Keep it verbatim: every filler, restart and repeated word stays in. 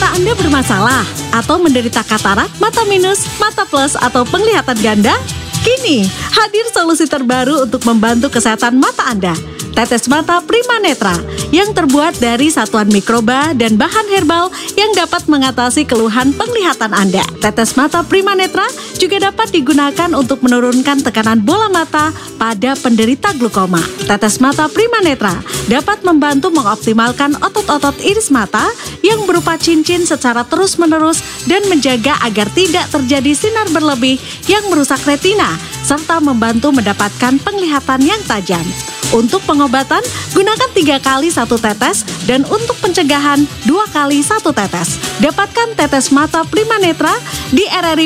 Mata Anda bermasalah atau menderita katarak, mata minus, mata plus, atau penglihatan ganda? Kini, hadir solusi terbaru untuk membantu kesehatan mata Anda. Tetes mata Prima Netra yang terbuat dari satuan mikroba dan bahan herbal yang dapat mengatasi keluhan penglihatan Anda. Tetes mata Prima Netra juga dapat digunakan untuk menurunkan tekanan bola mata pada penderita glaukoma. Tetes mata Prima Netra dapat membantu mengoptimalkan otot-otot iris mata yang berupa cincin secara terus-menerus dan menjaga agar tidak terjadi sinar berlebih yang merusak retina serta membantu mendapatkan penglihatan yang tajam. Untuk pengobatan, gunakan tiga kali satu tetes dan untuk pencegahan dua kali satu tetes. Dapatkan tetes mata Prima Netra di R R I